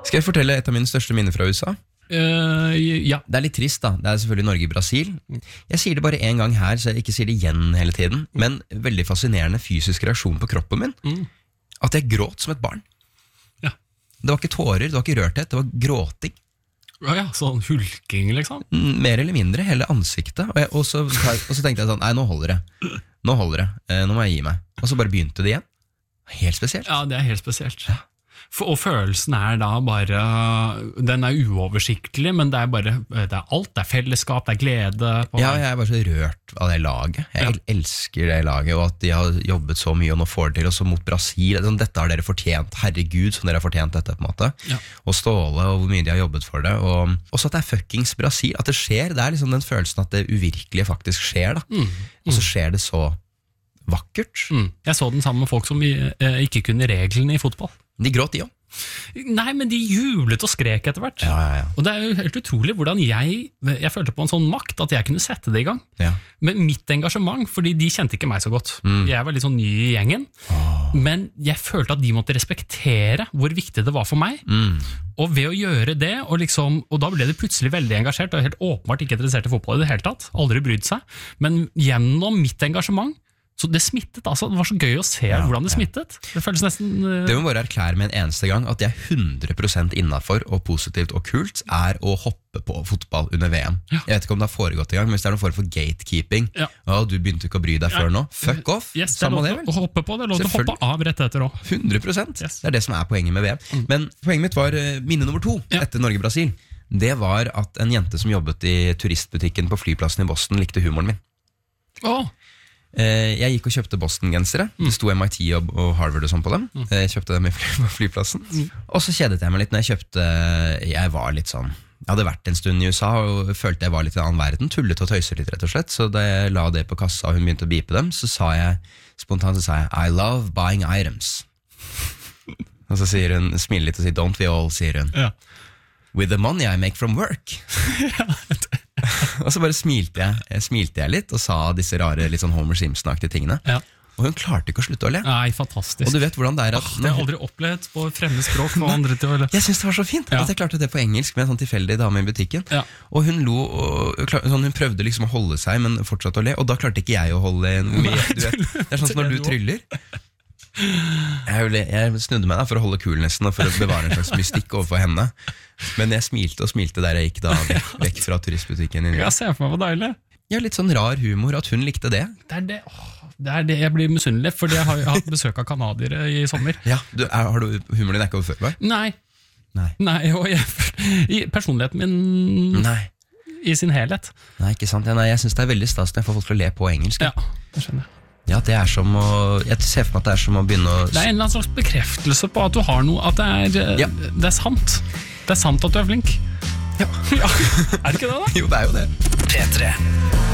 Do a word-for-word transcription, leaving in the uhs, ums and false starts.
Skal jeg fortelle et av mine største minner fra U S A? Uh, ja. Det er litt trist da, det er selvfølgelig Norge-Brasil. Jeg sier det bare en gang her, så jeg ikke sier det igjen hele tiden, men veldig fascinerende fysisk reaksjon på kroppen min. Mm. At jeg gråt som et barn. Ja. Det var ikke tårer, det var ikke rørthet, det var gråting. Ja, ja, sånn hulking liksom. Mer eller mindre, hele ansiktet. Og, jeg, og, så, og så tenkte jeg sånn, nei, nå holder det. Nå holder det, nå må jeg gi meg. Og så bare begynte det igjen. Helt spesielt. Ja, det er helt spesielt. Ja. For, og følelsen er da bare, den er uoversiktlig, men det er bare, det er alt, det er fellesskap, det er glede. Ja, jeg er bare så rørt av det laget. Jeg ja. elsker det laget, og at de har jobbet så mye og nå får det til, og så mot Brasil. Sånn, dette har dere fortjent, herregud, som dere har fortjent dette på en måte. Ja. Og Ståle, og hvor mye de har jobbet for det. Og også at det er fuckings Brasil, at det skjer. Det er liksom den følelsen at det uvirkelige faktisk skjer da. Mm. Mm. Og så skjer det så vakkert. Mm. Jeg så den sammen med folk som ikke kunne reglene i fotball. De gråt de også. Nei, men de jublet og skrek etter hvert. Ja, ja, ja. Og det er jo helt utrolig hvordan jeg, jeg følte på en sånn makt at jeg kunne sette det i gang. Ja. Med mitt engasjement, fordi de kjente ikke meg så godt. Mm. Jeg var litt sånn ny i gjengen. Oh. Men jeg følte at de måtte respektere hvor viktig det var for meg. Mm. Og ved å gjøre det, og, liksom, og da ble det plutselig veldig engasjert, og helt åpenbart ikke interessert i fotball i det hele tatt. Aldri brydd seg. Men gjennom mitt engasjement, så det smittet, altså. Det var så gøy å se ja, hvordan det smittet. Det føles nesten... Uh... Det må bare erklære med en eneste gang at jeg er hundre prosent innenfor og positivt og kult er å hoppe på fotball under V M. Ja. Jeg vet ikke om det har foregått i gang, men hvis det er noen form for gatekeeping, ja. og du begynte ikke å bry deg ja. før nå, fuck off. Yes, det er lov til å hoppe på, det er lov til å hoppe av rett etter også. hundre prosent. Yes. Det er det som er poenget med V M. Mm. Men poenget mitt var uh, minne nummer to ja. etter Norge-Brasil. Det var at en jente som jobbet i turistbutikken på flyplassen i Boston likte humoren min. Åh! Oh. Jeg gikk og kjøpte Boston-gensere. Det sto M I T og Harvard og sånn på dem. Jeg kjøpte dem på flyplassen. Og så kjedet jeg meg litt når jeg kjøpte. Jeg var litt sånn Jeg hadde vært en stund i U S A og følte jeg var litt i en annen verden. Tullet og tøyset litt, rett og slett. Så da jeg la det på kassa og hun begynte å bipe dem, så sa jeg spontant så sa jeg I love buying items. Og så sier hun, smiler litt og sier don't we all, sier hun. Ja. With the money I make from work. Og så bare smilte jeg, jeg smilte jeg litt og sa disse rare, litt sånn Homer Simpson-aktige tingene. Ja. Og hun klarte ikke å slutte å le. Nei, fantastisk. Og du vet hvordan det er at... Oh, det har jeg aldri opplevd på fremmede språk for andre til å le. Jeg synes det var så fint ja. at jeg klarte det på engelsk med en sånn tilfeldig dame i butikken. Ja. Og hun lo, og sånn, hun prøvde liksom å holde seg, men fortsatte å le. Og da klarte ikke jeg å holde en... Med, du vet, det er sånn som når du tryller. Jeg, jeg snudde meg da for å holde coolnessen og for å bevare en slags mystikk overfor henne. Men jeg smilte og smilte der jeg gikk da vekk, vekk fra turistbutikken. Jeg ser for meg hvor deilig. Ja, litt sånn rar humor, at hun likte det. Det er det, åh, det, er det jeg blir misunnelig, fordi jeg har, jeg har hatt besøk av kanadiere i sommer. Ja, du, er, har du humoren din er ikke overførbar? Nei. Nei. Nei, og jeg, i personligheten min Nei. I sin helhet. Nei, ikke sant. Ja, nei, jeg synes det er veldig stas når jeg får folk til å le på engelsk. Ja, det skjønner jeg. Ja, det er som å... Jeg ser for meg at det er som å begynne å... Det er en eller annen slags bekreftelse på at du har noe, at det er, ja. det er sant. Det er sant at du er flink. Ja. Ja. Er det ikke det da? Jo, det er jo det. P tre